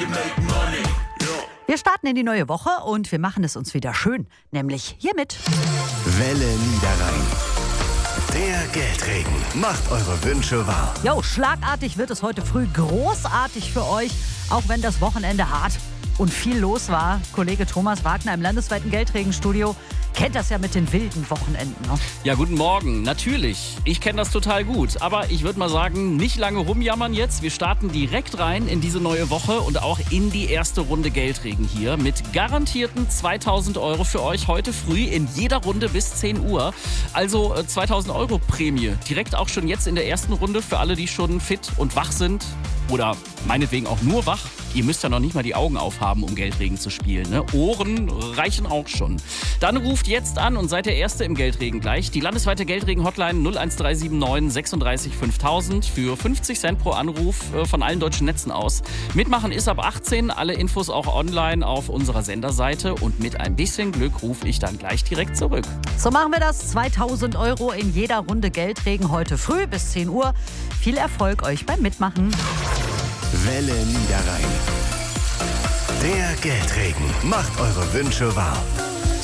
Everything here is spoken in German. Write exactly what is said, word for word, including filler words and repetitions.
Wir starten in die neue Woche und wir machen es uns wieder schön, nämlich hiermit. Welle Niederrhein. Der Geldregen macht eure Wünsche wahr. Jo, schlagartig wird es heute früh großartig für euch, auch wenn das Wochenende hart und viel los war. Kollege Thomas Wagner im landesweiten Geldregenstudio kennt das ja mit den wilden Wochenenden. Ne? Ja, guten Morgen. Natürlich. Ich kenne das total gut. Aber ich würde mal sagen, nicht lange rumjammern jetzt. Wir starten direkt rein in diese neue Woche und auch in die erste Runde Geldregen hier mit garantierten zweitausend Euro für euch heute früh in jeder Runde bis zehn Uhr. Also äh, zweitausend Euro Prämie. Direkt auch schon jetzt in der ersten Runde für alle, die schon fit und wach sind. Oder meinetwegen auch nur wach. Ihr müsst ja noch nicht mal die Augen aufhaben, um Geldregen zu spielen. Ne? Ohren reichen auch schon. Dann ruft jetzt an und seid der Erste im Geldregen gleich. Die landesweite Geldregen-Hotline null eins drei sieben neun sechsunddreißig fünftausend für fünfzig Cent pro Anruf von allen deutschen Netzen aus. Mitmachen ist ab achtzehn. Alle Infos auch online auf unserer Senderseite. Und mit ein bisschen Glück rufe ich dann gleich direkt zurück. So machen wir das. zweitausend Euro in jeder Runde Geldregen heute früh bis zehn Uhr. Viel Erfolg euch beim Mitmachen. Welle Niederrhein. Der Geldregen macht eure Wünsche wahr.